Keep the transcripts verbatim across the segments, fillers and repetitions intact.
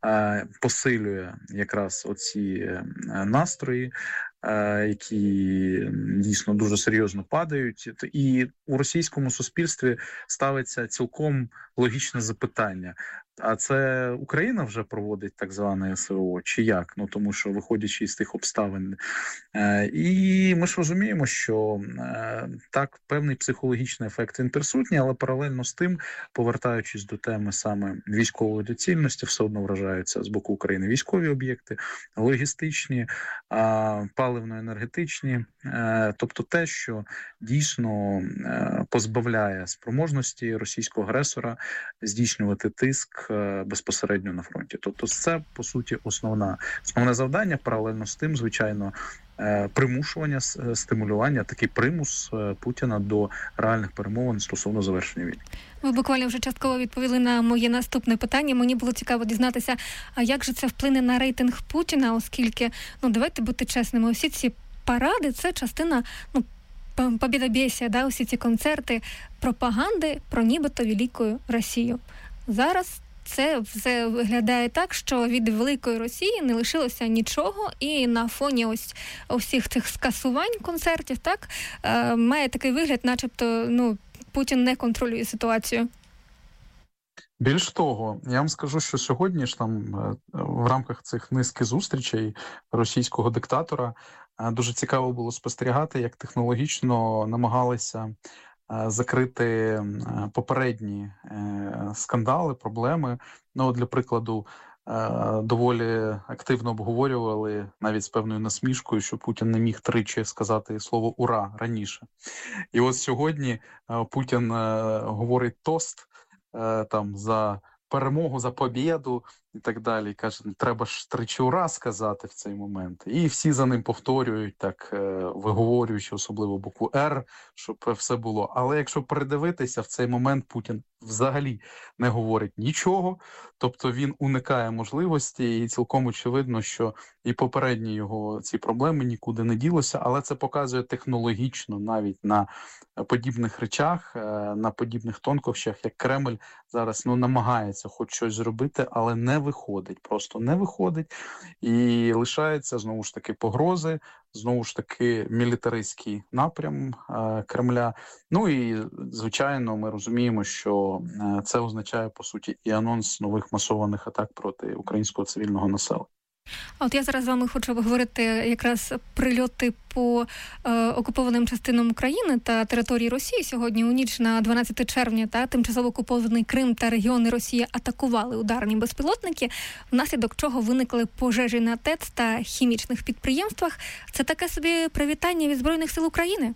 посилює якраз оці настрої, які дійсно дуже серйозно падають. І у російському суспільстві ставиться цілком логічне запитання. А це Україна вже проводить так зване СВО, чи як? Ну, тому що, виходячи із тих обставин. І ми ж розуміємо, що так, певний психологічний ефект він присутній, але паралельно з тим, повертаючись до теми саме військової доцільності, все одно вражаються з боку України військові об'єкти, логістичні, паливно-енергетичні, тобто те, що дійсно позбавляє спроможності російського агресора здійснювати тиск безпосередньо на фронті. Тобто це, по суті, основна, основне завдання, паралельно з тим, звичайно, примушування, стимулювання, такий примус Путіна до реальних перемовин стосовно завершення війни. Ви буквально вже частково відповіли на моє наступне питання. Мені було цікаво дізнатися, а як же це вплине на рейтинг Путіна, оскільки, ну, давайте бути чесними, усі ці паради – це частина, ну, побєдобєсія, да, усі ці концерти пропаганди про нібито велику Росію. Зараз це все виглядає так, що від великої Росії не лишилося нічого, і на фоні ось усіх цих скасувань концертів, так, е, має такий вигляд, начебто, ну, Путін не контролює ситуацію. Більш того, я вам скажу, що сьогодні ж там в рамках цих низки зустрічей російського диктатора дуже цікаво було спостерігати, як технологічно намагалися закрити попередні скандали, проблеми. Ну, для прикладу, доволі активно обговорювали, навіть з певною насмішкою, що Путін не міг тричі сказати слово «ура» раніше. І ось сьогодні Путін говорить тост там за перемогу, за побєду і так далі. І каже, треба ж тричі «ура» сказати в цей момент. І всі за ним повторюють, так виговорюючи особливо букву «Р», щоб все було. Але якщо передивитися, в цей момент Путін взагалі не говорить нічого, тобто він уникає можливості, і цілком очевидно, що і попередні його ці проблеми нікуди не ділося, але це показує технологічно навіть на подібних речах, на подібних тонкощах, як Кремль зараз, ну, намагається хоч щось зробити, але не виходить, просто не виходить, і лишається, знову ж таки, погрози, знову ж таки, мілітаристський напрям е, Кремля. Ну і, звичайно, ми розуміємо, що е, це означає, по суті, і анонс нових масованих атак проти українського цивільного населення. А от я зараз з вами хочу обговорити якраз прильоти по е, окупованим частинам України та території Росії. Сьогодні у ніч на дванадцяте червня та тимчасово окупований Крим та регіони Росії атакували ударні безпілотники, внаслідок чого виникли пожежі на ТЕЦ та хімічних підприємствах. Це таке собі привітання від Збройних сил України?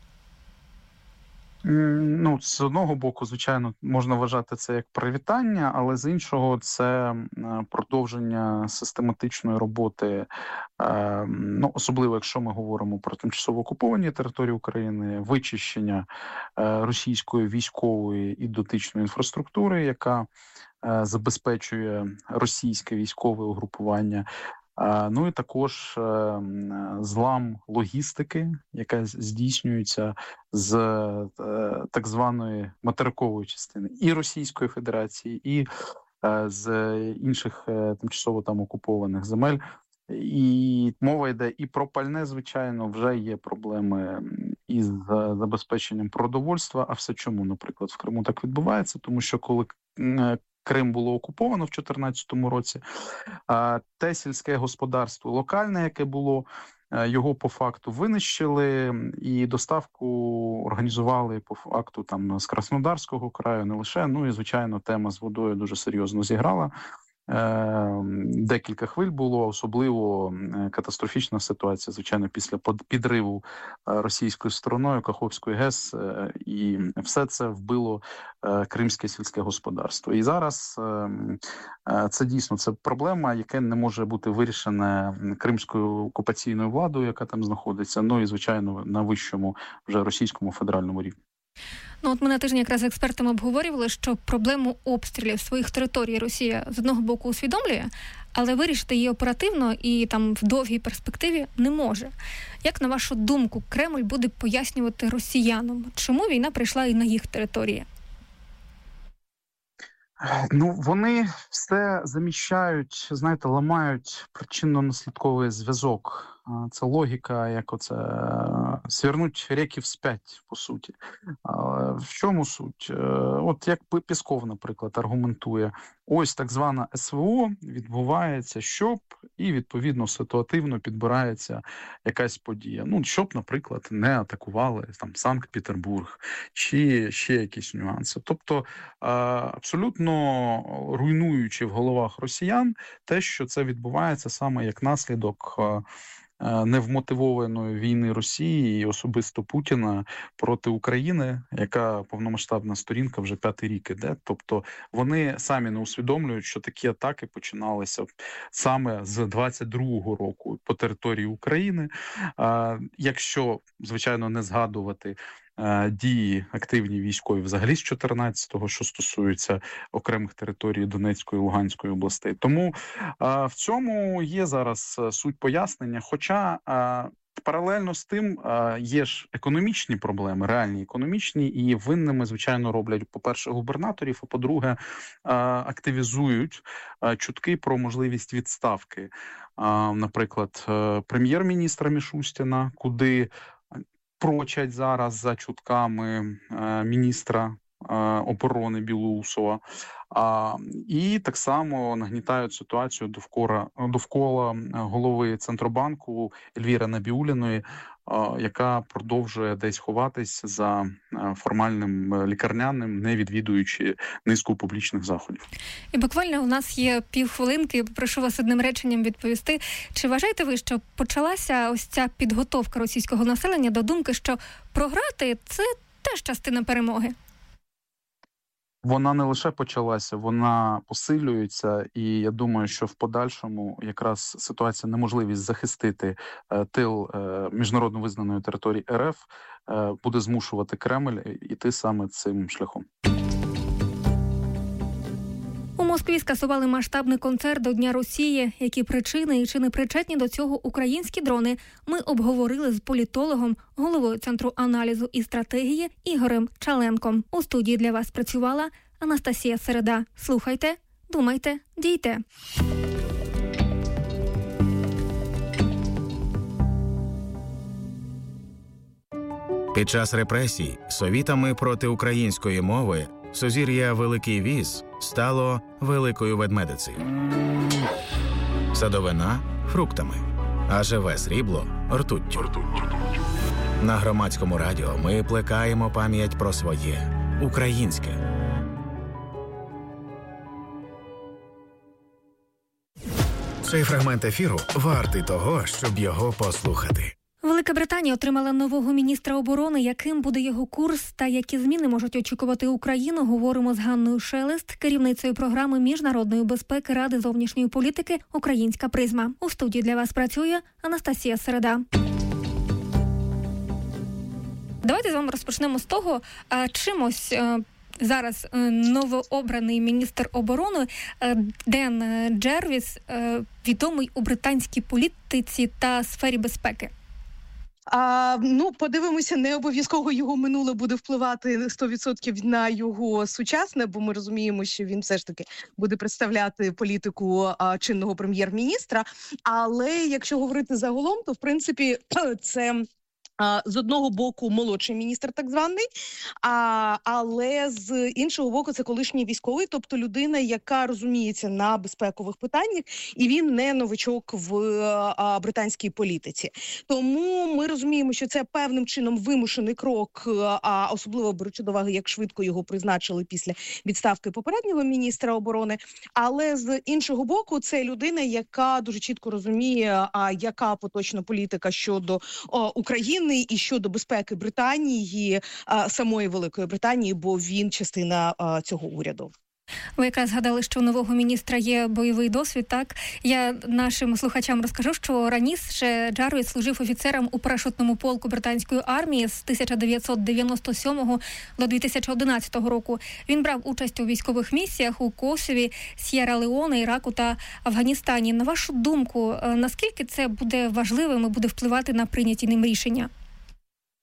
Ну, з одного боку, звичайно, можна вважати це як привітання, але з іншого це продовження систематичної роботи, ну, особливо якщо ми говоримо про тимчасово окуповані території України, вичищення російської військової і дотичної інфраструктури, яка забезпечує російське військове угрупування. Ну і також злам логістики, яка здійснюється з так званої материкової частини і Російської Федерації, і з інших тимчасово там окупованих земель. І мова йде і про пальне, звичайно, вже є проблеми із забезпеченням продовольства. А все чому, наприклад, в Криму так відбувається? Тому що коли Крим було окуповано в дві тисячі чотирнадцятому році, те сільське господарство локальне, яке було, його по факту винищили і доставку організували по факту там з Краснодарського краю, не лише. Ну і, звичайно, тема з водою дуже серйозно зіграла. Декілька хвиль було, особливо катастрофічна ситуація, звичайно, після підриву російською стороною Каховської ГЕС, і все це вбило кримське сільське господарство. І зараз це дійсно це проблема, яка не може бути вирішена кримською окупаційною владою, яка там знаходиться, ну і, звичайно, на вищому вже російському федеральному рівні. Ну, от ми на тижні якраз з експертами обговорювали, що проблему обстрілів своїх територій Росія з одного боку усвідомлює, але вирішити її оперативно і там в довгій перспективі не може. Як, на вашу думку, Кремль буде пояснювати росіянам, чому війна прийшла і на їх території? Ну, вони все заміщають, знаєте, ламають причинно-наслідковий зв'язок. Це логіка, як оце свернуть реки вспять, по суті. В чому суть? От як Пєсков, наприклад, аргументує, ось так звана ес ве о відбувається, щоб, і відповідно ситуативно підбирається якась подія. Ну, щоб, наприклад, не атакували там Санкт-Петербург, чи ще якісь нюанси. Тобто, абсолютно руйнуючи в головах росіян те, що це відбувається саме як наслідок невмотивованої війни Росії і особисто Путіна проти України, яка повномасштабна сторінка вже п'ятий рік іде. Тобто вони самі не усвідомлюють, що такі атаки починалися саме з двадцять другого року по території України. Якщо, звичайно, не згадувати дії активні військові взагалі з чотирнадцятого, що стосується окремих територій Донецької і Луганської областей. Тому а, в цьому є зараз суть пояснення, хоча а, паралельно з тим а, є ж економічні проблеми, реальні економічні, і винними, звичайно, роблять, по-перше, губернаторів, а по-друге, а, активізують а, чутки про можливість відставки, а, наприклад, прем'єр-міністра Мішустіна, куди прочать зараз за чутками е, міністра е, оборони Білоусова, а, і так само нагнітають ситуацію довкола, довкола голови Центробанку Ельвіри Набіуліної, е, яка продовжує десь ховатись за формальним лікарняним, не відвідуючи низку публічних заходів. І буквально у нас є півхвилинки, прошу вас одним реченням відповісти. Чи вважаєте ви, що почалася ось ця підготовка російського населення до думки, що програти – це теж частина перемоги? Вона не лише почалася, вона посилюється, і я думаю, що в подальшому якраз ситуація, неможливість захистити е, тил е, міжнародно визнаної території ер еф е, буде змушувати Кремль іти саме цим шляхом. У Москві скасували масштабний концерт до Дня Росії. Які причини і чи не причетні до цього українські дрони, ми обговорили з політологом, головою Центру аналізу і стратегії Ігорем Чаленком. У студії для вас працювала Анастасія Середа. Слухайте, думайте, дійте. Під час репресій совітами проти української мови сузір'я Великий Віз стало Великою Ведмедицею. Садовина – фруктами, а живе срібло – ртуттю. На Громадському радіо ми плекаємо пам'ять про своє – українське. Цей фрагмент ефіру вартий того, щоб його послухати. Велика Британія отримала нового міністра оборони. Яким буде його курс та які зміни можуть очікувати Україну, говоримо з Ганною Шелест, керівницею програми міжнародної безпеки Ради зовнішньої політики «Українська призма». У студії для вас працює Анастасія Середа. Давайте з вами розпочнемо з того, чимось зараз новообраний міністр оборони Ден Джервіс відомий у британській політиці та сфері безпеки. А, ну, подивимося, не обов'язково його минуле буде впливати сто відсотків на його сучасне, бо ми розуміємо, що він все ж таки буде представляти політику а, чинного прем'єр-міністра. Але якщо говорити загалом, то в принципі це... З одного боку молодший міністр так званий, а, але з іншого боку це колишній військовий, тобто людина, яка розуміється на безпекових питаннях, і він не новичок в а, британській політиці. Тому ми розуміємо, що це певним чином вимушений крок, а особливо беручи до уваги, як швидко його призначили після відставки попереднього міністра оборони. Але з іншого боку, це людина, яка дуже чітко розуміє, а яка поточна політика щодо о, України, і щодо безпеки Британії, самої Великої Британії, бо він частина цього уряду. Ви якраз згадали, що у нового міністра є бойовий досвід, так? Я нашим слухачам розкажу, що раніше Джарвіс служив офіцером у парашутному полку британської армії з тисяча дев'ятсот дев'яносто сьомого до дві тисячі одинадцятого року. Він брав участь у військових місіях у Косові, С'єра-Леоне, Іраку та Афганістані. На вашу думку, наскільки це буде важливим і буде впливати на прийняті ним рішення?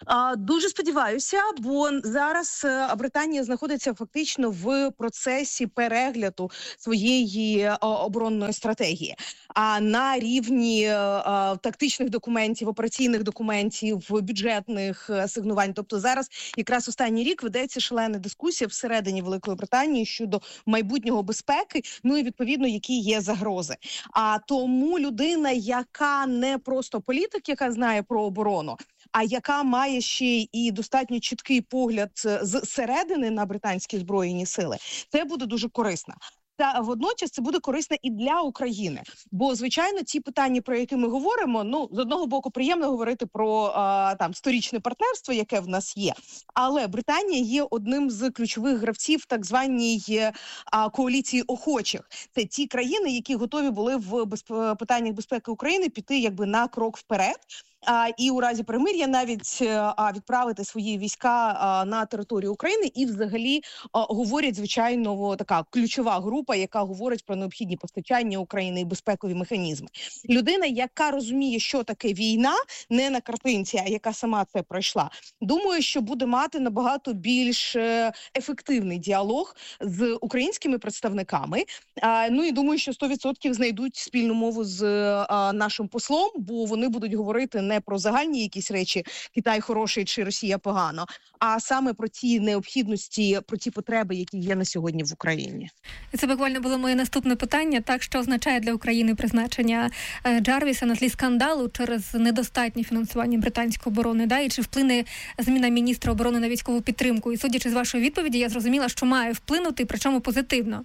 А, Дуже сподіваюся, бо зараз е, Британія знаходиться фактично в процесі перегляду своєї е, оборонної стратегії. А на рівні е, е, тактичних документів, операційних документів, бюджетних е, сигнувань. Тобто зараз якраз останній рік ведеться шалена дискусія всередині Великої Британії щодо майбутнього безпеки, ну і відповідно, які є загрози. А тому людина, яка не просто політик, яка знає про оборону, а яка має ще і достатньо чіткий погляд з середини на британські збройні сили, це буде дуже корисно. Та водночас це буде корисно і для України. Бо, звичайно, ті питання, про які ми говоримо, ну, з одного боку, приємно говорити про а, там сторічне партнерство, яке в нас є. Але Британія є одним з ключових гравців в так званій а, коаліції охочих. Це ті країни, які готові були в безп... питаннях безпеки України піти якби на крок вперед. А, і у разі перемир'я навіть а, відправити свої війська а, на територію України. І взагалі а, говорять, звичайно, така ключова група, яка говорить про необхідні постачання України і безпекові механізми. Людина, яка розуміє, що таке війна, не на картинці, а яка сама це пройшла, думаю, що буде мати набагато більш ефективний діалог з українськими представниками. А, ну і думаю, що сто відсотків знайдуть спільну мову з а, нашим послом, бо вони будуть говорити не про загальні якісь речі, Китай хороший чи Росія погано, а саме про ті необхідності, про ті потреби, які є на сьогодні в Україні. Це буквально було моє наступне питання. Так, що означає для України призначення Джарвіса на тлі скандалу через недостатнє фінансування британської оборони, да? І чи вплине зміна міністра оборони на військову підтримку? І судячи з вашої відповіді, я зрозуміла, що має вплинути, причому позитивно.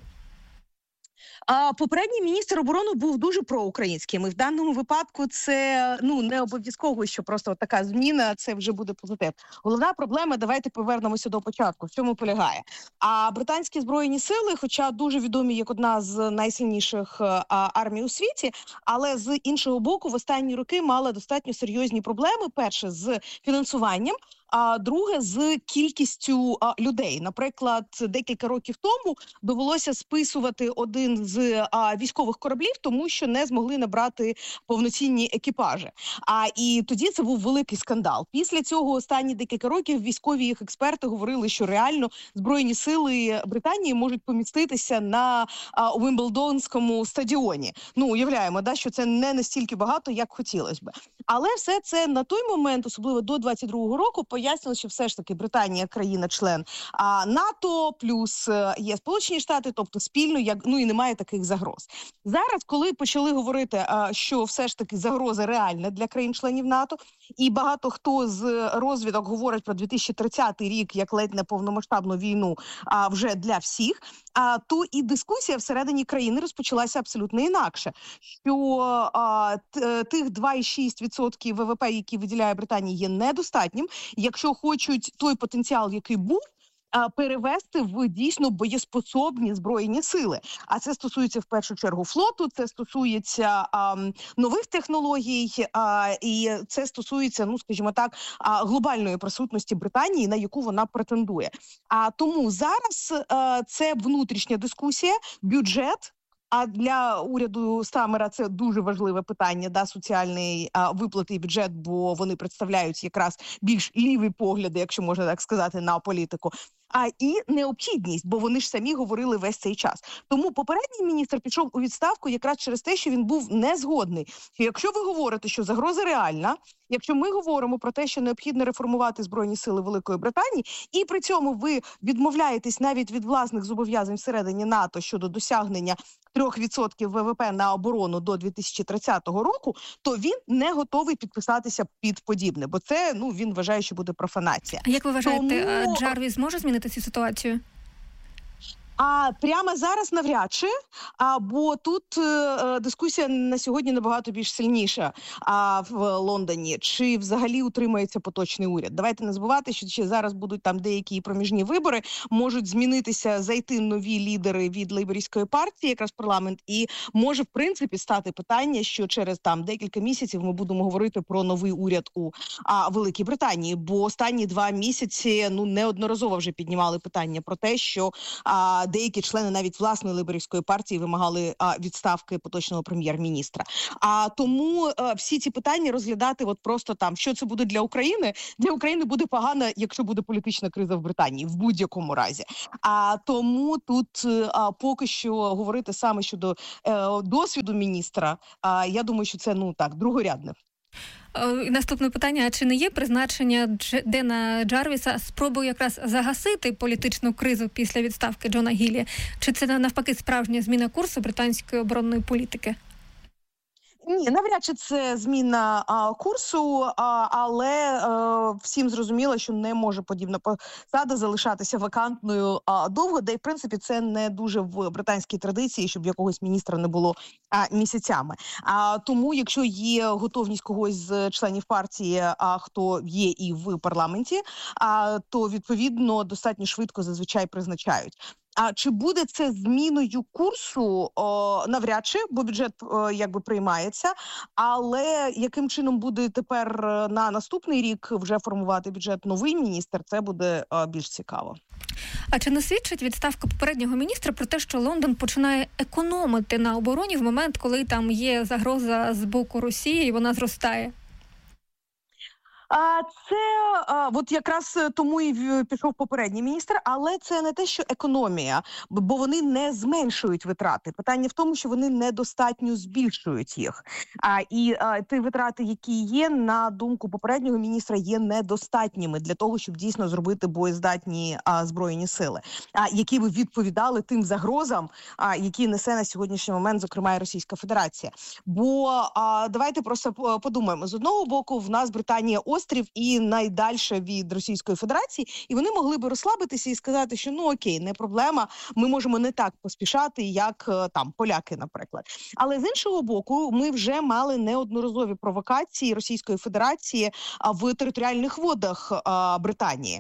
А попередній міністр оборони був дуже проукраїнським. І в даному випадку це ну не обов'язково, що просто така зміна, це вже буде позитив. Головна проблема, давайте повернемося до початку, в чому полягає. А британські збройні сили, хоча дуже відомі як одна з найсильніших а, армій у світі, але з іншого боку, в останні роки мала достатньо серйозні проблеми. Перше, з фінансуванням, а друге, з кількістю а, людей. Наприклад, декілька років тому довелося списувати один з а, військових кораблів, тому що не змогли набрати повноцінні екіпажі. А і тоді це був великий скандал. Після цього останні декілька років військові їх експерти говорили, що реально збройні сили Британії можуть поміститися на а, Уимблдонському стадіоні. Ну, уявляємо, да, що це не настільки багато, як хотілося б. Але все це на той момент, особливо до двадцять другого року, пояснили, що все ж таки Британія країна-член а, НАТО, плюс є Сполучені Штати, тобто спільно, як ну і немає таких загроз. Зараз, коли почали говорити, а, що все ж таки загроза реальна для країн-членів НАТО, і багато хто з розвідок говорить про дві тисячі тридцятий рік як ледь не повномасштабну війну, а вже для всіх, а то і дискусія всередині країни розпочалася абсолютно інакше. Що а, т, тих два цілих шість десятих відсотка ВВП, які виділяє Британія, є недостатнім. Якщо хочуть той потенціал, який був, перевести в дійсно боєспособні збройні сили. А це стосується в першу чергу флоту, це стосується а, нових технологій, а, і це стосується, ну скажімо так, а, глобальної присутності Британії, на яку вона претендує. А тому зараз а, це внутрішня дискусія, бюджет. А для уряду Стамера це дуже важливе питання, да, соціальний а, виплати і бюджет, бо вони представляють якраз більш ліві погляди, якщо можна так сказати, на політику. А і необхідність, бо вони ж самі говорили весь цей час. Тому попередній міністр пішов у відставку якраз через те, що він був незгодний. Що якщо ви говорите, що загроза реальна, якщо ми говоримо про те, що необхідно реформувати Збройні сили Великої Британії, і при цьому ви відмовляєтесь навіть від власних зобов'язань всередині НАТО щодо досягнення трьох відсотків ВВП на оборону до дві тисячі тридцятого року, то він не готовий підписатися під подібне, бо це, ну, він вважає, що буде профанація. А як ви вважаєте, Тому... Джарвіс може змінити цю ситуацію? А прямо зараз навряд чи, а, бо тут е, дискусія на сьогодні набагато більш сильніша а, в Лондоні. Чи взагалі утримається поточний уряд? Давайте не забувати, що ще зараз будуть там деякі проміжні вибори, можуть змінитися, зайти нові лідери від лейбористської партії, якраз парламент, і може в принципі стати питання, що через там декілька місяців ми будемо говорити про новий уряд у а, Великій Британії, бо останні два місяці ну неодноразово вже піднімали питання про те, що а, а деякі члени навіть власної лейбористської партії вимагали а, відставки поточного прем'єр-міністра. А тому а, всі ці питання розглядати от просто там, що це буде для України. Для України буде погано, якщо буде політична криза в Британії, в будь-якому разі. А тому тут а, поки що говорити саме щодо а, досвіду міністра, а, я думаю, що це, ну так, другорядне. Наступне питання: а чи не є призначення Дж... Дена Джарвіса спробою якраз загасити політичну кризу після відставки Джона Гіллі? Чи це навпаки справжня зміна курсу британської оборонної політики? Ні, навряд чи це зміна а, курсу, а, але а, всім зрозуміло, що не може подібна посада залишатися вакантною а, довго, де, в принципі, це не дуже в британській традиції, щоб якогось міністра не було а, місяцями. А, тому, якщо є готовність когось з членів партії, а хто є і в парламенті, а, то, відповідно, достатньо швидко зазвичай призначають. А чи буде це зміною курсу? О, навряд чи, бо бюджет о, якби приймається. Але яким чином буде тепер на наступний рік вже формувати бюджет новий міністр, це буде о, більш цікаво. А чи не свідчить відставка попереднього міністра про те, що Лондон починає економити на обороні в момент, коли там є загроза з боку Росії і вона зростає? А це а, от якраз тому і пішов попередній міністр, але це не те, що економія, бо вони не зменшують витрати. Питання в тому, що вони недостатньо збільшують їх. А і а, ті витрати, які є, на думку попереднього міністра, є недостатніми для того, щоб дійсно зробити боєздатні а, збройні сили, а які би відповідали тим загрозам, а, які несе на сьогоднішній момент, зокрема, і Російська Федерація. Бо а, давайте просто подумаємо: з одного боку, в нас Британія острів і найдальше від Російської Федерації, і вони могли би розслабитися і сказати, що ну окей, не проблема, ми можемо не так поспішати, як там поляки, наприклад. Але з іншого боку, ми вже мали неодноразові провокації Російської Федерації в територіальних водах Британії,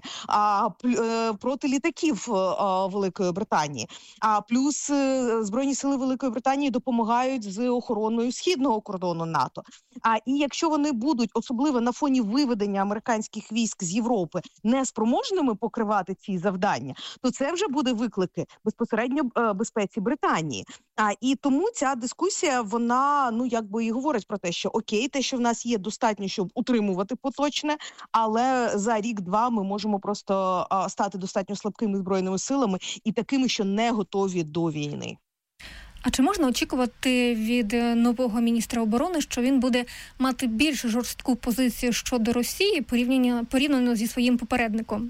проти літаків Великої Британії. А плюс Збройні сили Великої Британії допомагають з охороною східного кордону НАТО. А і якщо вони будуть, особливо на фоні виведення американських військ з Європи, не спроможними покривати ці завдання, то це вже буде виклики безпосередньо безпеці Британії. А і тому ця дискусія, вона, ну, якби і говорить про те, що окей, те, що в нас є, достатньо, щоб утримувати поточне, але за рік-два ми можемо просто а, стати достатньо слабкими збройними силами і такими, що не готові до війни. А чи можна очікувати від нового міністра оборони, що він буде мати більш жорстку позицію щодо Росії порівняно, порівняно зі своїм попередником?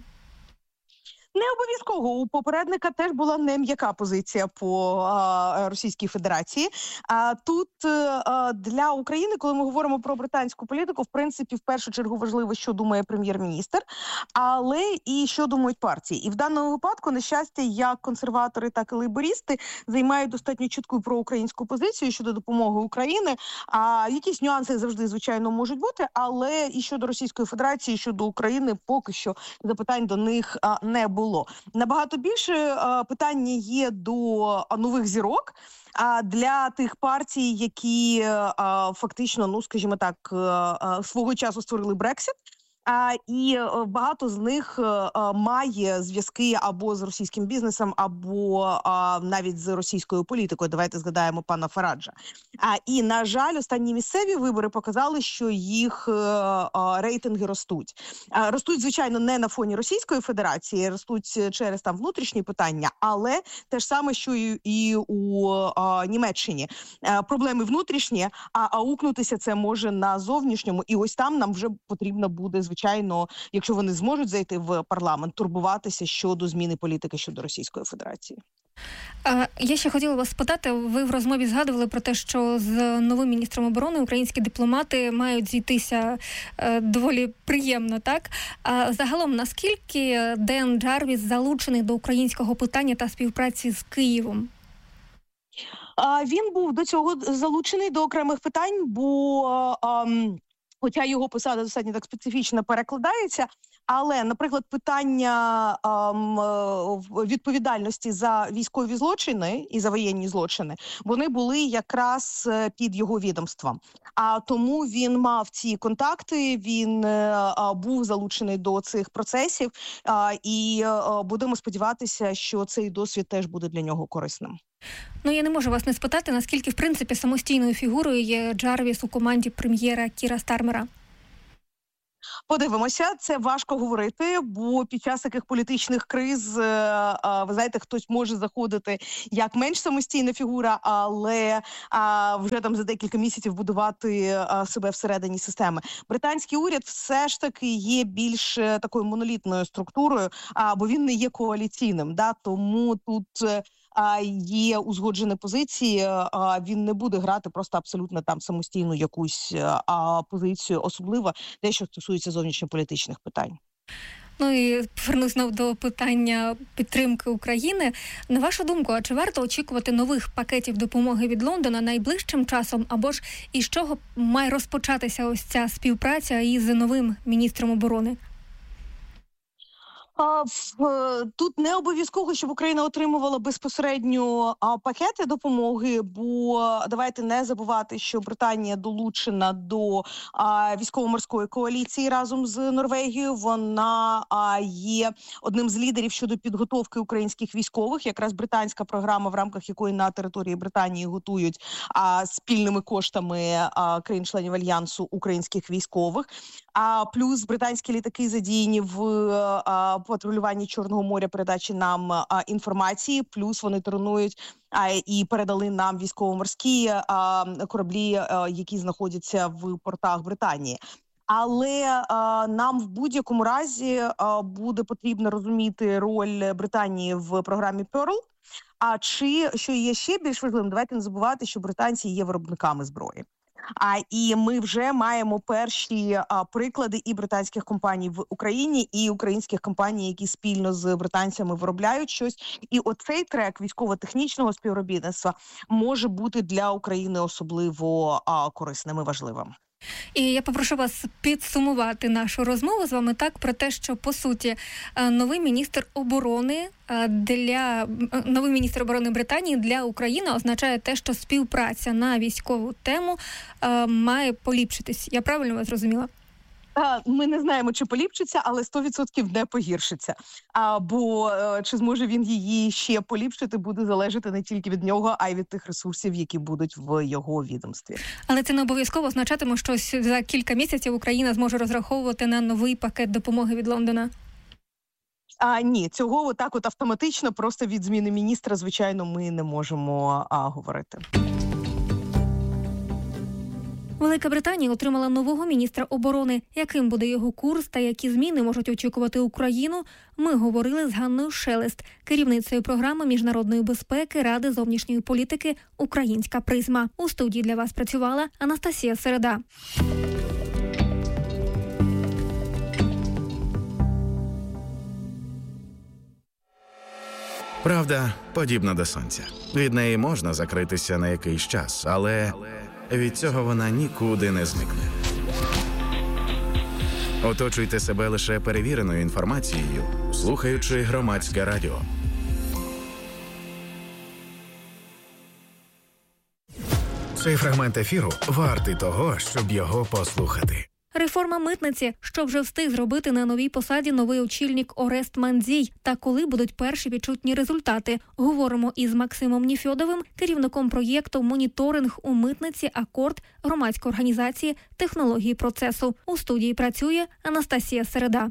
Не обов'язково. У попередника теж була не м'яка позиція по а, Російській Федерації. А тут а, для України, коли ми говоримо про британську політику, в принципі, в першу чергу важливо, що думає прем'єр-міністр, але і що думають партії. І в даному випадку, на щастя, як консерватори, так і лейбористи займають достатньо чітку проукраїнську позицію щодо допомоги України. А якісь нюанси завжди, звичайно, можуть бути, але і щодо Російської Федерації, і щодо України поки що запитань до них а, не було. Було. Набагато більше а, питання є до а, нових зірок, а для тих партій, які а, фактично, ну, скажімо так, а, свого часу створили Брексит. А, і багато з них а, має зв'язки або з російським бізнесом, або а, навіть з російською політикою. Давайте згадаємо пана Фараджа. А, і, на жаль, останні місцеві вибори показали, що їх а, рейтинги ростуть. А, ростуть, звичайно, не на фоні Російської Федерації, ростуть через там внутрішні питання, але те ж саме, що і, і у а, Німеччині. А, проблеми внутрішні, а аукнутися це може на зовнішньому. І ось там нам вже потрібно буде, звичайно, Звичайно, якщо вони зможуть зайти в парламент, турбуватися щодо зміни політики щодо Російської Федерації. Я ще хотіла вас спитати, ви в розмові згадували про те, що з новим міністром оборони українські дипломати мають зійтися доволі приємно, так? А загалом, наскільки Ден Джарвіс залучений до українського питання та співпраці з Києвом? Він був до цього залучений до окремих питань, бо... Хоча його посада достатньо так специфічно перекладається, Але, наприклад, питання ем, відповідальності за військові злочини і за воєнні злочини, вони були якраз під його відомством. А тому він мав ці контакти, він е, був залучений до цих процесів, е, і е, будемо сподіватися, що цей досвід теж буде для нього корисним. Ну, я не можу вас не спитати, наскільки, в принципі, самостійною фігурою є Джарвіс у команді прем'єра Кіра Стармера. Подивимося, це важко говорити, бо під час таких політичних криз, ви знаєте, хтось може заходити як менш самостійна фігура, але вже там за декілька місяців будувати себе всередині системи. Британський уряд все ж таки є більш такою монолітною структурою, бо він не є коаліційним, да? Тому тут є узгоджені позиції, він не буде грати просто абсолютно там самостійну якусь позицію, особливо те, що стосується зовнішньополітичних питань. Ну і повернусь знову до питання підтримки України. На вашу думку, а чи варто очікувати нових пакетів допомоги від Лондона найближчим часом, або ж із чого має розпочатися ось ця співпраця із новим міністром оборони? Тут не обов'язково, щоб Україна отримувала безпосередньо пакети допомоги, бо давайте не забувати, що Британія долучена до військово-морської коаліції разом з Норвегією. Вона є одним з лідерів щодо підготовки українських військових. Якраз британська програма, в рамках якої на території Британії готують спільними коштами країн-членів Альянсу українських військових. А плюс британські літаки задіяні в патрулюванні Чорного моря, передачі нам а, інформації, плюс вони тренують а, і передали нам військово-морські а, кораблі, а, які знаходяться в портах Британії. Але а, нам в будь-якому разі а, буде потрібно розуміти роль Британії в програмі Pearl. А чи, що є ще більш важливим, давайте не забувати, що британці є виробниками зброї. А і ми вже маємо перші а, приклади і британських компаній в Україні, і українських компаній, які спільно з британцями виробляють щось. І оцей трек військово-технічного співробітництва може бути для України особливо а, корисним і важливим. І я попрошу вас підсумувати нашу розмову з вами так про те, що, по суті, новий міністр оборони для новий міністр оборони Британії для України означає те, що співпраця на військову тему має поліпшитись. Я правильно вас зрозуміла? Ми не знаємо, чи поліпшиться, але сто відсотків не погіршиться. А, бо чи зможе він її ще поліпшити, буде залежати не тільки від нього, а й від тих ресурсів, які будуть в його відомстві. Але це не обов'язково означатиме, що за кілька місяців Україна зможе розраховувати на новий пакет допомоги від Лондона? А, ні, цього отак от автоматично, просто від зміни міністра, звичайно, ми не можемо а, говорити. Велика Британія отримала нового міністра оборони. Яким буде його курс та які зміни можуть очікувати Україну, ми говорили з Ганною Шелест, керівницею програми міжнародної безпеки Ради зовнішньої політики «Українська призма». У студії для вас працювала Анастасія Середа. Правда подібна до сонця. Від неї можна закритися на якийсь час, але від цього вона нікуди не зникне. Оточуйте себе лише перевіреною інформацією, слухаючи Громадське радіо. Цей фрагмент ефіру вартий того, щоб його послухати. Реформа митниці, що вже встиг зробити на новій посаді новий очільник Орест Мандзій, та коли будуть перші відчутні результати. Говоримо із Максимом Ніфьодовим, керівником проєкту «Моніторинг у митниці Акорд» громадської організації технології процесу. У студії працює Анастасія Середа.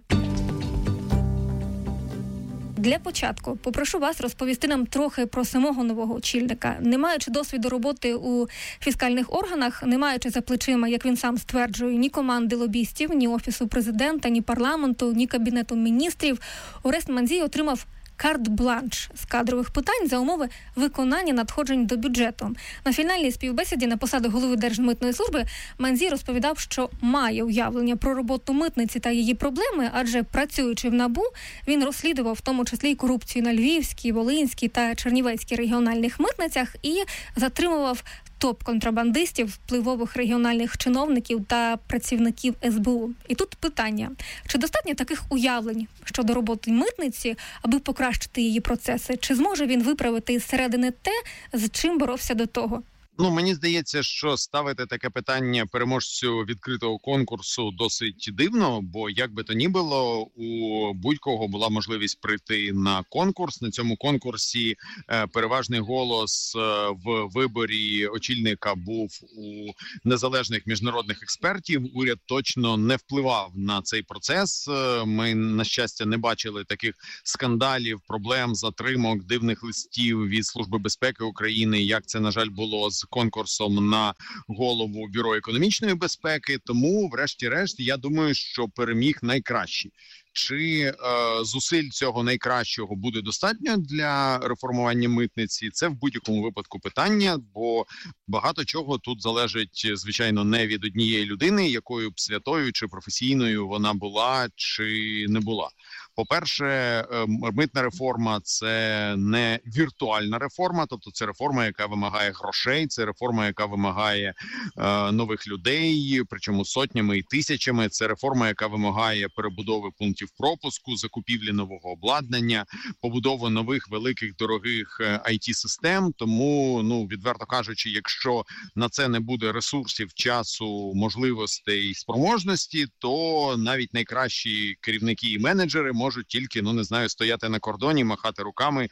Для початку попрошу вас розповісти нам трохи про самого нового очільника. Не маючи досвіду роботи у фіскальних органах, не маючи за плечима, як він сам стверджує, ні команди лобістів, ні Офісу президента, ні парламенту, ні Кабінету міністрів, Орест Мандзій отримав карт-бланш з кадрових питань за умови виконання надходжень до бюджету. На фінальній співбесіді на посаду голови Держмитної служби Мандзій розповідав, що має уявлення про роботу митниці та її проблеми, адже працюючи в НАБУ, він розслідував в тому числі й корупцію на Львівській, Волинській та Чернівецькій регіональних митницях і затримував топ-контрабандистів, впливових регіональних чиновників та працівників ес бе у. І тут питання, чи достатньо таких уявлень щодо роботи митниці, аби покращити її процеси? Чи зможе він виправити зсередини те, з чим боровся до того? Ну, мені здається, що ставити таке питання переможцю відкритого конкурсу досить дивно, бо як би то ні було, у будь-кого була можливість прийти на конкурс. На цьому конкурсі е, переважний голос е, в виборі очільника був у незалежних міжнародних експертів. Уряд точно не впливав на цей процес. Е, ми, на щастя, не бачили таких скандалів, проблем, затримок, дивних листів від Служби безпеки України, як це, на жаль, було з конкурсом на голову Бюро економічної безпеки. Тому, врешті-решт, я думаю, що переміг найкращий. Чи е, зусиль цього найкращого буде достатньо для реформування митниці? Це в будь-якому випадку питання, бо багато чого тут залежить, звичайно, не від однієї людини, якою б святою чи професійною вона була чи не була. По-перше, митна реформа – це не віртуальна реформа, тобто це реформа, яка вимагає грошей, це реформа, яка вимагає е, нових людей, причому сотнями і тисячами, це реформа, яка вимагає перебудови пунктів пропуску, закупівлі нового обладнання, побудови нових великих дорогих ай ті-систем, тому, ну, відверто кажучи, якщо на це не буде ресурсів, часу, можливостей, спроможності, то навіть найкращі керівники і менеджери можуть тільки, ну не знаю, стояти на кордоні, махати руками,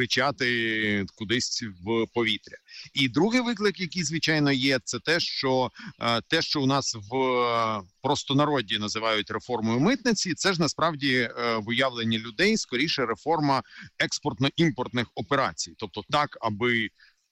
кричати кудись в повітря. І другий виклик, який, звичайно, є, це те, що те, що у нас в простонароді називають реформою митниці, це ж насправді в уявленні людей скоріше реформа експортно-імпортних операцій. Тобто так, аби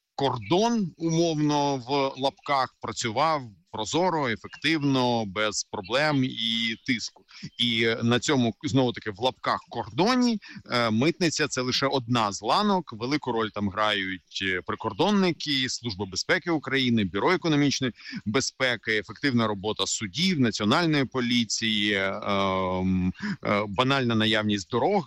кордон, умовно, в лапках працював прозоро, ефективно, без проблем і тиску. І на цьому, знову-таки, в лапках кордоні митниця – це лише одна з ланок. Велику роль там грають прикордонники, Служба безпеки України, Бюро економічної безпеки, ефективна робота судів, національної поліції, банальна наявність дорог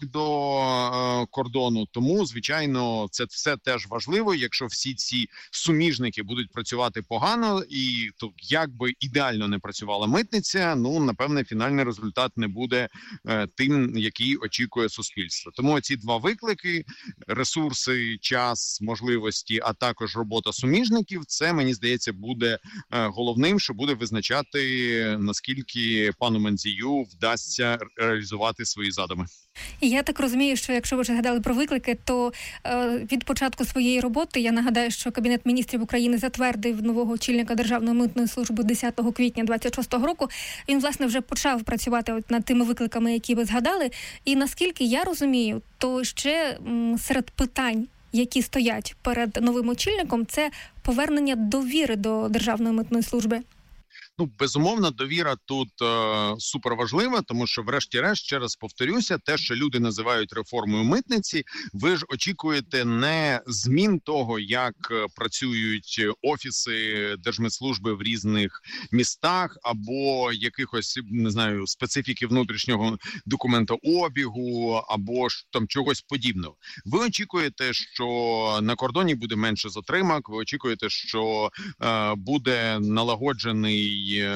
до кордону. Тому, звичайно, це все теж важливо. Якщо всі ці суміжники будуть працювати погано, і то як би ідеально не працювала митниця, ну, напевне, фінальний результат не буде е, тим, який очікує суспільство. Тому ці два виклики – ресурси, час, можливості, а також робота суміжників – це, мені здається, буде е, головним, що буде визначати, наскільки пану Мандзію вдасться реалізувати свої задуми. І я так розумію, що якщо ви вже згадали про виклики, то е, від початку своєї роботи, я нагадаю, що Кабінет міністрів України затвердив нового очільника Державної митної служби десятого квітня двадцять шостого року. Він, власне, вже почав працювати от над тими викликами, які ви згадали. І наскільки я розумію, то ще м, серед питань, які стоять перед новим очільником, це повернення довіри до Державної митної служби. Ну, безумовно, довіра тут е, суперважлива, тому що, врешті-решт, ще раз повторюся, те, що люди називають реформою митниці, ви ж очікуєте не змін того, як працюють офіси Держмитслужби в різних містах, або якихось, не знаю, специфіки внутрішнього документообігу, або ж там чогось подібного. Ви очікуєте, що на кордоні буде менше затримок, ви очікуєте, що е, буде налагоджений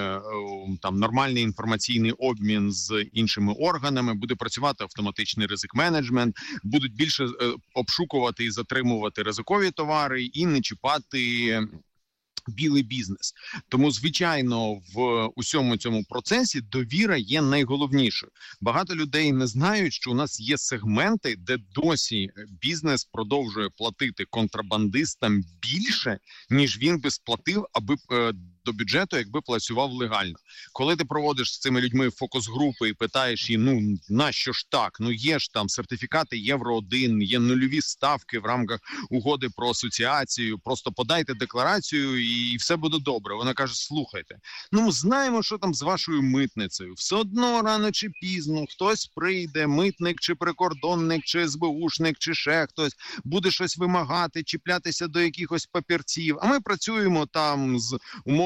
там нормальний інформаційний обмін з іншими органами, буде працювати автоматичний ризик-менеджмент, будуть більше е, обшукувати і затримувати ризикові товари і не чіпати білий бізнес. Тому, звичайно, в усьому цьому процесі довіра є найголовнішою. Багато людей не знають, що у нас є сегменти, де досі бізнес продовжує платити контрабандистам більше, ніж він би сплатив, аби е, до бюджету, якби працював легально. Коли ти проводиш з цими людьми фокус-групи і питаєш їх, ну, нащо ж так? Ну, є ж там сертифікати Євро один, є нульові ставки в рамках угоди про асоціацію, просто подайте декларацію і все буде добре. Вона каже, слухайте, ну, ми знаємо, що там з вашою митницею. Все одно, рано чи пізно, хтось прийде, митник чи прикордонник, чи ес бе ушник, чи ще хтось, буде щось вимагати, чіплятися до якихось папірців. А ми працюємо там з умовно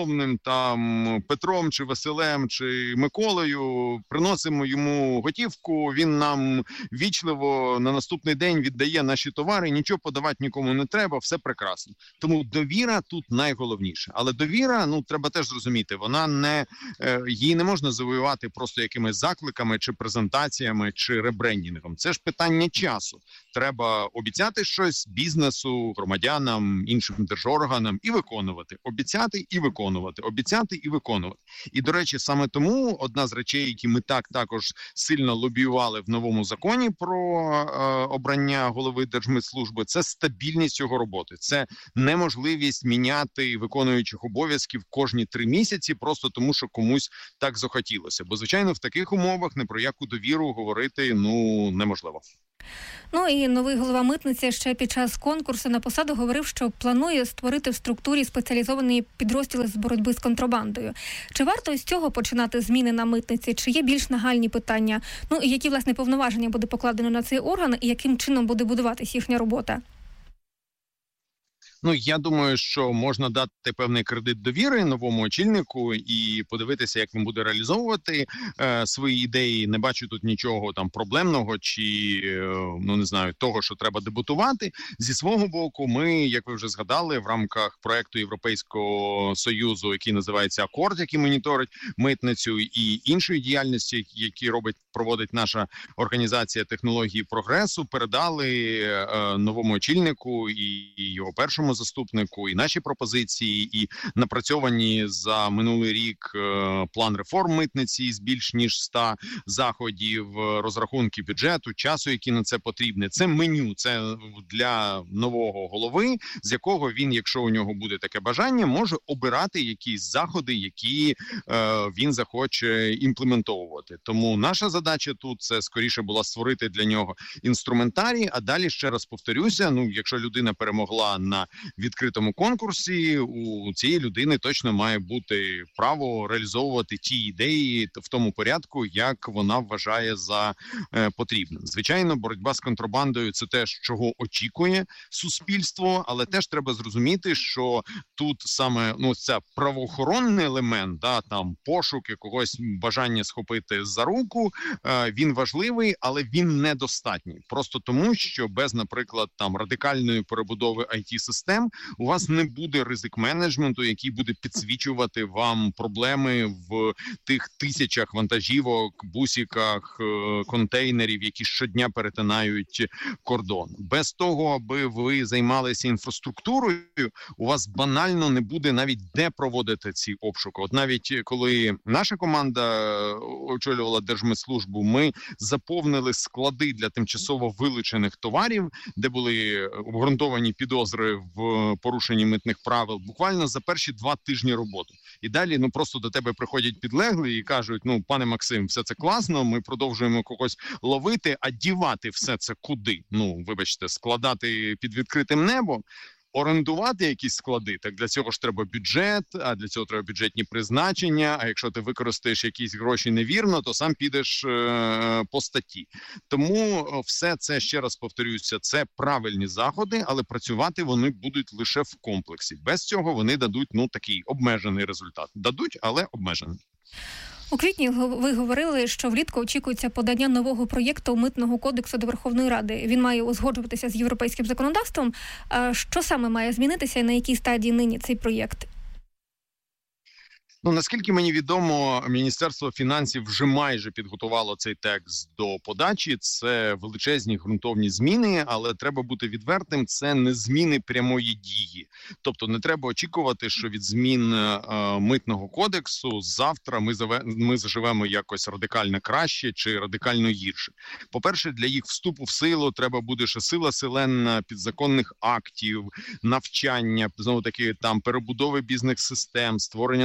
розумним там Петром чи Василем чи Миколою, приносимо йому готівку, він нам вічливо на наступний день віддає наші товари, нічого подавати нікому не треба, все прекрасно. Тому довіра тут найголовніше. Але довіра, ну, треба теж зрозуміти, вона не, її не можна завоювати просто якимись закликами чи презентаціями чи ребрендінгом. Це ж питання часу. Треба обіцяти щось бізнесу, громадянам, іншим держорганам і виконувати. Обіцяти і виконувати. Обіцяти і виконувати. І, до речі, саме тому одна з речей, які ми так також сильно лобіювали в новому законі про е, обрання голови Держмитслужби, це стабільність його роботи. Це неможливість міняти виконуючих обов'язків кожні три місяці просто тому, що комусь так захотілося. Бо, звичайно, в таких умовах не про яку довіру говорити, ну, неможливо. Ну і новий голова митниці ще під час конкурсу на посаду говорив, що планує створити в структурі спеціалізовані підрозділи з боротьби з контрабандою. Чи варто з цього починати зміни на митниці? Чи є більш нагальні питання? Ну і які, власне, повноваження буде покладено на цей орган і яким чином буде будуватись їхня робота? Ну, я думаю, що можна дати певний кредит довіри новому очільнику і подивитися, як він буде реалізовувати е, свої ідеї. Не бачу тут нічого там проблемного чи, е, ну не знаю, того, що треба дебутувати. Зі свого боку, ми, як ви вже згадали, в рамках проекту Європейського Союзу, який називається «Акорд», який моніторить митницю, і іншої діяльності, які робить, проводить наша організація технології прогресу, передали е, новому очільнику і його першому заступнику і наші пропозиції, і напрацьовані за минулий рік е, план реформ митниці з більш ніж ста заходів, розрахунки бюджету, часу, які на це потрібні. Це меню, це для нового голови, з якого він, якщо у нього буде таке бажання, може обирати якісь заходи, які е, він захоче імплементовувати. Тому наша задача тут це скоріше була створити для нього інструментарій, а далі ще раз повторюся, ну, якщо людина перемогла на відкритому конкурсі, у цієї людини точно має бути право реалізовувати ті ідеї в тому порядку, як вона вважає за е, потрібне. Звичайно, боротьба з контрабандою – це те, чого очікує суспільство, але теж треба зрозуміти, що тут саме, ну, це правоохоронний елемент, да, там пошук якогось бажання схопити за руку, е, він важливий, але він недостатній. Просто тому, що без, наприклад, там радикальної перебудови ай ті-систем у вас не буде ризик-менеджменту, який буде підсвічувати вам проблеми в тих тисячах вантажівок, бусиках, контейнерів, які щодня перетинають кордон. Без того, аби ви займалися інфраструктурою, у вас банально не буде навіть де проводити ці обшуки. От навіть коли наша команда очолювала Держмитслужбу, ми заповнили склади для тимчасово вилучених товарів, де були обґрунтовані підозри в порушенні митних правил, буквально за перші два тижні роботи. І далі, ну, просто до тебе приходять підлеглі і кажуть, ну, пане Максим, все це класно, ми продовжуємо когось ловити, а дівати все це куди? Ну, вибачте, складати під відкритим небом? Орендувати якісь склади, так для цього ж треба бюджет, а для цього треба бюджетні призначення, а якщо ти використаєш якісь гроші невірно, то сам підеш е- по статті. Тому все це, ще раз повторюся, це правильні заходи, але працювати вони будуть лише в комплексі. Без цього вони дадуть, ну, такий обмежений результат. Дадуть, але обмежений. У квітні ви говорили, що влітку очікується подання нового проєкту Митного кодексу до Верховної Ради. Він має узгоджуватися з європейським законодавством. Що саме має змінитися і на якій стадії нині цей проєкт? Ну, наскільки мені відомо, Міністерство фінансів вже майже підготувало цей текст до подачі. Це величезні ґрунтовні зміни, але треба бути відвертим, це не зміни прямої дії. Тобто не треба очікувати, що від змін е, митного кодексу завтра ми, заве, ми заживемо якось радикально краще чи радикально гірше. По-перше, для їх вступу в силу треба буде ще сила селена підзаконних актів, навчання, знову таки там перебудови бізнес-систем, створення нових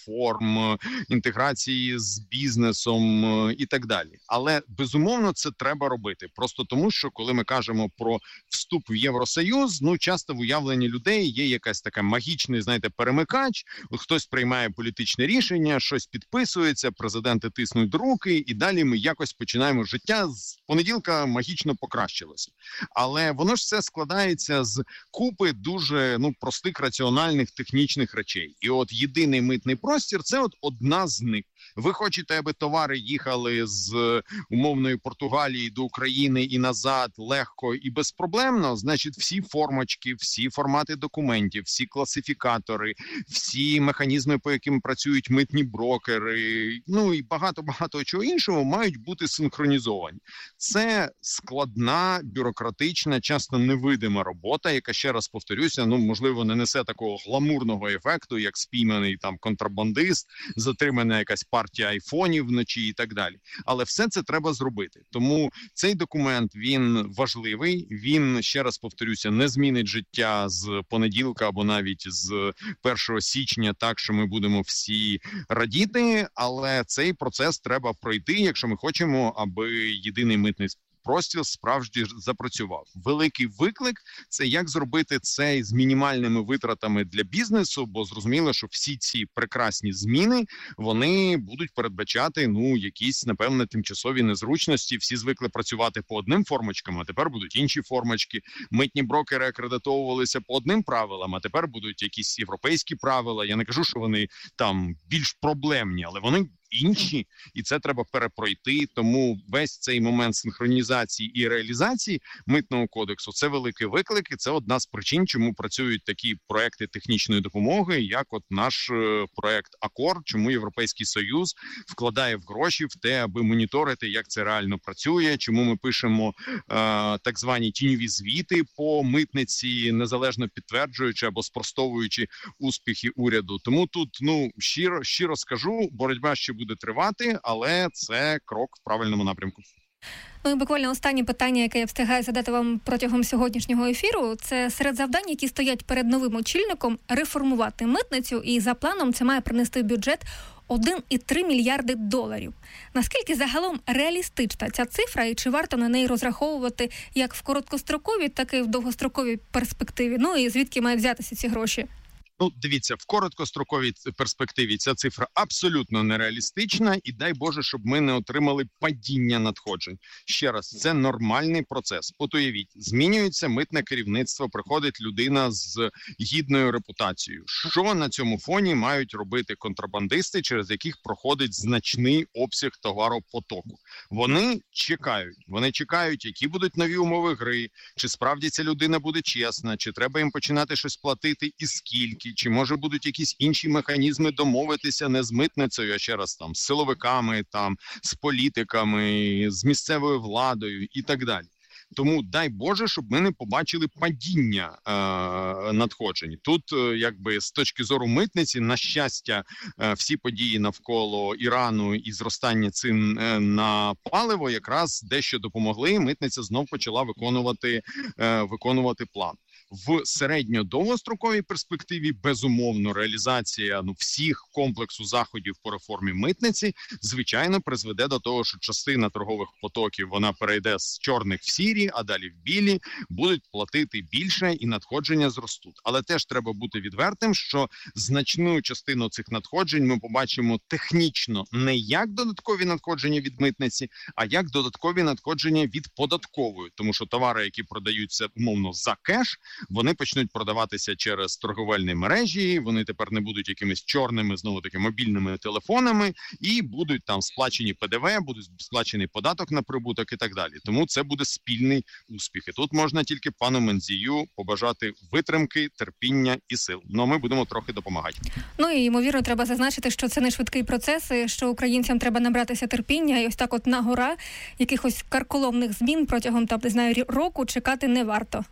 реформ, інтеграції з бізнесом і так далі. Але, безумовно, це треба робити. Просто тому, що коли ми кажемо про вступ в Євросоюз, ну, часто в уявленні людей є якась така магічний, знаєте, перемикач, от хтось приймає політичне рішення, щось підписується, президенти тиснуть руки, і далі ми якось починаємо життя з понеділка магічно покращилося. Але воно ж все складається з купи дуже, ну, простих, раціональних, технічних речей. І от єдиний митний простір – це от одна з них. Ви хочете, аби товари їхали з умовної Португалії до України і назад легко і безпроблемно, значить всі формочки, всі формати документів, всі класифікатори, всі механізми, по яким працюють митні брокери, ну і багато-багато чого іншого мають бути синхронізовані. Це складна, бюрократична, часто невидима робота, яка, ще раз повторюся, ну, можливо, не несе такого гламурного ефекту, як спійманий там контрабандист, затримана якась партія айфонів вночі і так далі. Але все це треба зробити. Тому цей документ, він важливий, він, ще раз повторюся, не змінить життя з понеділка або навіть з першого січня так, що ми будемо всі радіти, але цей процес треба пройти, якщо ми хочемо, аби єдиний митний простір справді запрацював. Великий виклик – це як зробити це з мінімальними витратами для бізнесу, бо зрозуміло, що всі ці прекрасні зміни, вони будуть передбачати, ну, якісь, напевне, тимчасові незручності. Всі звикли працювати по одним формочкам, а тепер будуть інші формочки. Митні брокери акредитовувалися по одним правилам, а тепер будуть якісь європейські правила. Я не кажу, що вони там більш проблемні, але вони інші, і це треба перепройти. Тому весь цей момент синхронізації і реалізації митного кодексу – це великий виклик, і це одна з причин, чому працюють такі проекти технічної допомоги, як от наш проект «Акор», чому Європейський Союз вкладає в гроші в те, аби моніторити, як це реально працює, чому ми пишемо е, так звані тіньові звіти по митниці, незалежно підтверджуючи або спростовуючи успіхи уряду. Тому тут, ну, щиро, щиро скажу, боротьба ще буде тривати, але це крок в правильному напрямку. Ну і буквально останнє питання, яке я встигаю задати вам протягом сьогоднішнього ефіру, це серед завдань, які стоять перед новим очільником, реформувати митницю, і за планом це має принести в бюджет один цілих три мільярди доларів. Наскільки загалом реалістична ця цифра, і чи варто на неї розраховувати як в короткостроковій, так і в довгостроковій перспективі? Ну і звідки мають взятися ці гроші? Ну, дивіться, в короткостроковій перспективі ця цифра абсолютно нереалістична, і дай Боже, щоб ми не отримали падіння надходжень. Ще раз, це нормальний процес. От уявіть, змінюється митне керівництво, приходить людина з гідною репутацією. Що на цьому фоні мають робити контрабандисти, через яких проходить значний обсяг товаропотоку? Вони чекають. Вони чекають, які будуть нові умови гри, чи справді ця людина буде чесна, чи треба їм починати щось платити і скільки. Чи, може, будуть якісь інші механізми домовитися не з митницею, а ще раз там з силовиками, там з політиками, з місцевою владою і так далі. Тому дай Боже, щоб ми не побачили падіння е, надходжень. Тут, е, якби, з точки зору митниці, на щастя, е, всі події навколо Ірану і зростання цін е, на паливо якраз дещо допомогли. Митниця знов почала виконувати, е, виконувати план. В середньо-довгостроковій перспективі, безумовно, реалізація ну, всіх комплексу заходів по реформі митниці, звичайно, призведе до того, що частина торгових потоків, вона перейде з чорних в сірі, а далі в білі, будуть платити більше і надходження зростуть. Але теж треба бути відвертим, що значну частину цих надходжень ми побачимо технічно не як додаткові надходження від митниці, а як додаткові надходження від податкової. Тому що товари, які продаються умовно за кеш, вони почнуть продаватися через торговельні мережі, вони тепер не будуть якимись чорними, знову-таки, мобільними телефонами, і будуть там сплачені Пе Де Ве, будуть сплачений податок на прибуток і так далі. Тому це буде спільний успіх. І тут можна тільки пану Мандзію побажати витримки, терпіння і сил. Ну, ми будемо трохи допомагати. Ну і, ймовірно, треба зазначити, що це не швидкий процес, і що українцям треба набратися терпіння, і ось так от на-гора якихось карколомних змін протягом, там, не знаю, року чекати не варто.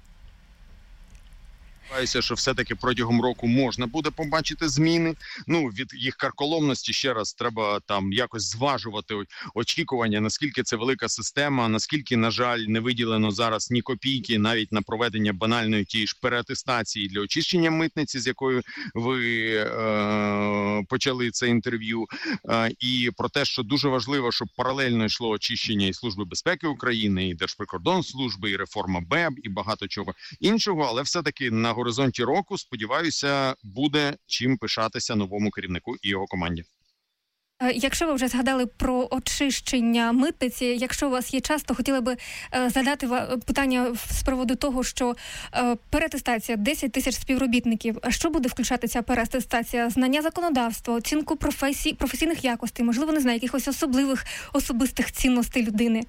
Сподіваюся, що все-таки протягом року можна буде побачити зміни. Ну, від їх карколомності, ще раз, треба там якось зважувати очікування, наскільки це велика система, наскільки, на жаль, не виділено зараз ні копійки навіть на проведення банальної тієї ж переатестації для очищення митниці, з якою ви е- почали це інтерв'ю, і про те, що дуже важливо, щоб паралельно йшло очищення і Служби безпеки України, і Держприкордонслужби, і реформа БЕБ, і багато чого іншого, але все-таки на горизонті року, сподіваюся, буде чим пишатися новому керівнику і його команді. Якщо ви вже згадали про очищення митниці, якщо у вас є час, то хотіла би е, задати питання з приводу того, що е, переатестація, десять тисяч співробітників. Що буде включати ця переатестація? Знання законодавства, оцінку професій, професійних якостей, можливо, не знаю, якихось особливих особистих цінностей людини?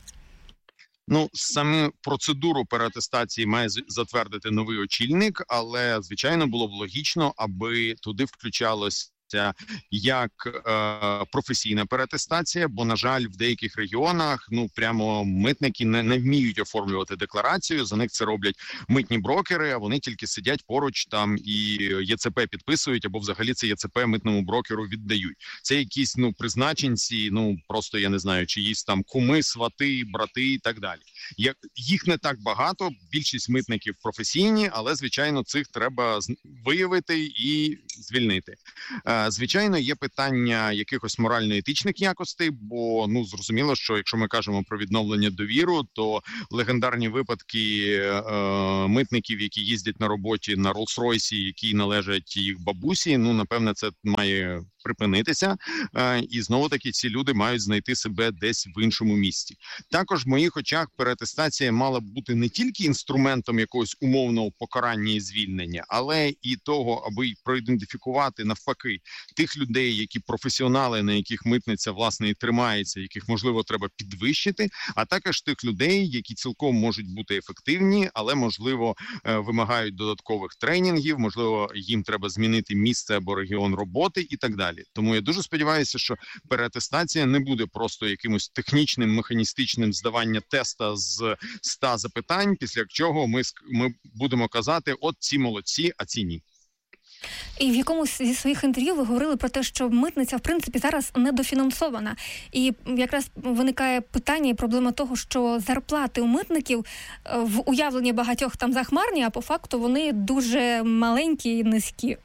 Ну, саме процедуру переатестації має затвердити новий очільник, але, звичайно, було б логічно, аби туди включалось як е, професійна переатестація, бо, на жаль, в деяких регіонах, ну, прямо митники не, не вміють оформлювати декларацію, за них це роблять митні брокери, а вони тільки сидять поруч там і ЄЦП підписують, або взагалі це ЄЦП митному брокеру віддають. Це якісь, ну, призначенці, ну, просто, я не знаю, чиїсь там куми, свати, брати і так далі. Як, їх не так багато, більшість митників професійні, але, звичайно, цих треба виявити і звільнити. Звичайно, є питання якихось морально-етичних якостей, бо, ну, зрозуміло, що якщо ми кажемо про відновлення довіру, то легендарні випадки е, митників, які їздять на роботі на Роллс-Ройсі, які належать їх бабусі, ну, напевне, це має припинитися, е, і знову-таки ці люди мають знайти себе десь в іншому місці. Також в моїх очах переатестація мала б бути не тільки інструментом якогось умовного покарання і звільнення, але і того, аби проідентифікувати навпаки тих людей, які професіонали, на яких митниця, власне, і тримається, яких, можливо, треба підвищити, а також тих людей, які цілком можуть бути ефективні, але, можливо, вимагають додаткових тренінгів, можливо, їм треба змінити місце або регіон роботи і так далі. Тому я дуже сподіваюся, що переатестація не буде просто якимось технічним, механістичним здавання теста з ста запитань, після чого ми, ми будемо казати, от ці молодці, а ці ні. І в якомусь зі своїх інтерв'ю ви говорили про те, що митниця, в принципі, зараз недофінансована. І якраз виникає питання і проблема того, що зарплати у митників в уявленні багатьох там захмарні, а по факту вони дуже маленькі і низькі.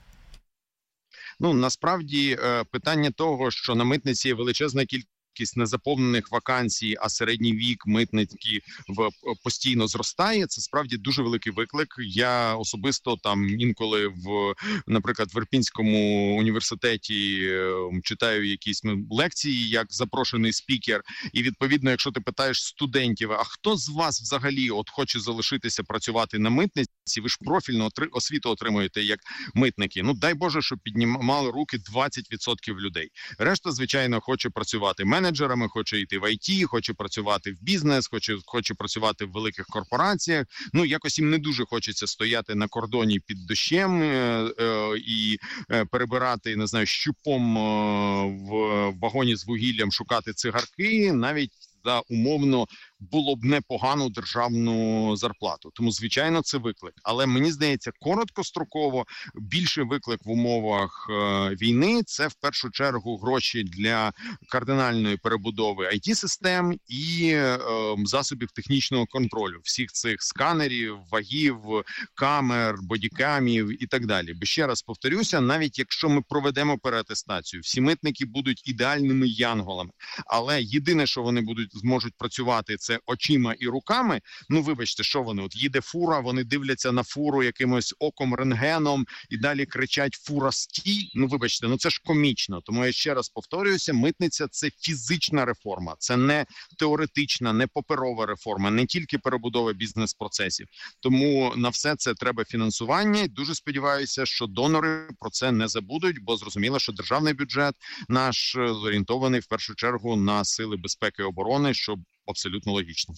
Ну, насправді, питання того, що на митниці є величезна кількість незаповнених вакансій, а середній вік митників постійно зростає. Це справді дуже великий виклик. Я особисто там інколи в, наприклад, в Ірпінському університеті читаю якісь ну, лекції як запрошений спікер. І відповідно, якщо ти питаєш студентів, а хто з вас взагалі от хоче залишитися працювати на митниці, ви ж профільну освіту отримуєте як митники. Ну, дай Боже, щоб піднімали руки двадцять відсотків людей. Решта, звичайно, хоче працювати менеджерами, хоче йти в ай ті, хоче працювати в бізнес, хоче, хоче працювати в великих корпораціях. Ну, якось їм не дуже хочеться стояти на кордоні під дощем е, е, і е, перебирати, не знаю, щупом е, в вагоні з вугіллям, шукати цигарки, навіть за умовно було б непогану державну зарплату. Тому, звичайно, це виклик. Але мені здається, короткостроково більший виклик в умовах е, війни – це в першу чергу гроші для кардинальної перебудови ай ті-систем і е, засобів технічного контролю. Всіх цих сканерів, вагів, камер, бодікамів і так далі. Бо ще раз повторюся, навіть якщо ми проведемо переатестацію, всі митники будуть ідеальними янголами. Але єдине, що вони будуть зможуть працювати, це очима і руками. Ну, вибачте, що вони? От їде фура, вони дивляться на фуру якимось оком, рентгеном і далі кричать «фура, стій». Ну, вибачте, ну це ж комічно. Тому я ще раз повторююся, митниця – це фізична реформа. Це не теоретична, не паперова реформа, не тільки перебудова бізнес-процесів. Тому на все це треба фінансування. І дуже сподіваюся, що донори про це не забудуть, бо зрозуміло, що державний бюджет наш зорієнтований в першу чергу на сили безпеки і оборони, що абсолютно логічно.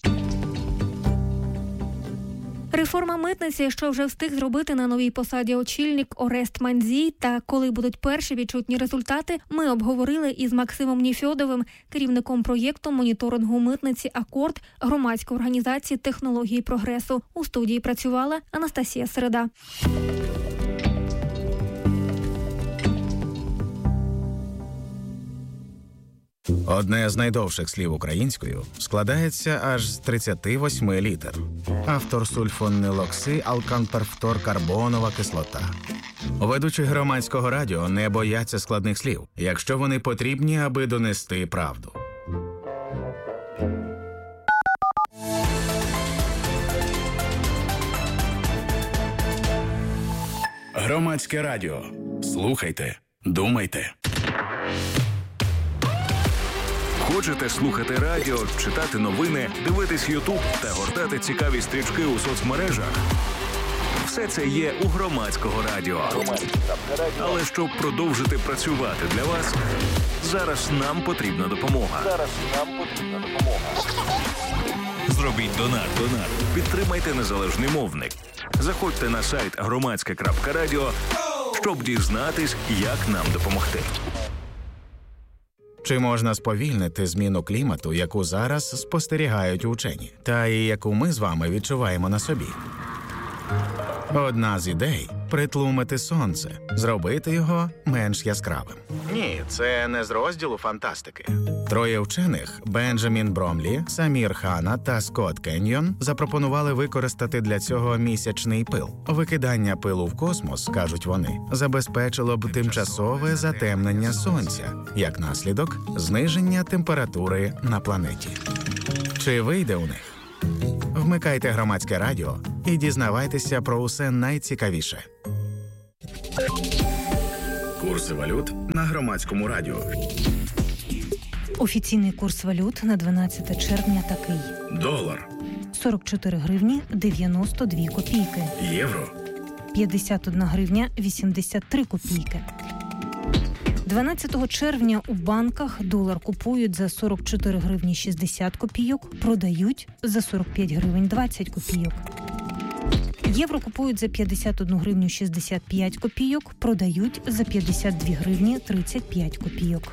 Реформа митниці, що вже встиг зробити на новій посаді очільник Орест Мандзій, та коли будуть перші відчутні результати, ми обговорили із Максимом Нефьодовим, керівником проєкту моніторингу митниці «Акорд» громадської організації технології прогресу. У студії працювала Анастасія Середа. Одне з найдовших слів українською складається аж з тридцяти восьми літер. Автор сульфонилокси-алканперфторкарбонова кислота. Ведучі громадського радіо не бояться складних слів, якщо вони потрібні, аби донести правду. Громадське радіо. Слухайте, думайте. Хочете слухати радіо, читати новини, дивитись Ютуб та гортати цікаві стрічки у соцмережах? Все це є у Громадського радіо. Але щоб продовжити працювати для вас, зараз нам потрібна допомога. Зараз нам потрібна допомога. Зробіть донат. Донат. Підтримайте незалежний мовник. Заходьте на сайт громадське крапка радіо, щоб дізнатись, як нам допомогти. Чи можна сповільнити зміну клімату, яку зараз спостерігають учені, та і яку ми з вами відчуваємо на собі? Одна з ідей – притлумити сонце, зробити його менш яскравим. Ні, це не з розділу фантастики. Троє вчених – Бенджамін Бромлі, Самір Хана та Скотт Кеньйон – запропонували використати для цього місячний пил. Викидання пилу в космос, кажуть вони, забезпечило б тимчасове затемнення сонця, як наслідок – зниження температури на планеті. Чи вийде у них? Вмикайте Громадське радіо і дізнавайтеся про усе найцікавіше. Курси валют на Громадському радіо. Офіційний курс валют на дванадцяте червня такий. Долар. сорок чотири гривні дев'яносто дві копійки. Євро. п'ятдесят одна гривня вісімдесят три копійки. дванадцятого червня у банках долар купують за сорок чотири гривні шістдесят копійок, продають за сорок п'ять гривень двадцять копійок. Євро купують за п'ятдесят одну гривню шістдесят п'ять копійок, продають за п'ятдесят дві гривні тридцять п'ять копійок.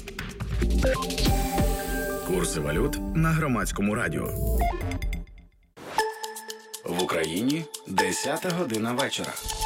Курси валют на Громадському радіо. В Україні десята година вечора.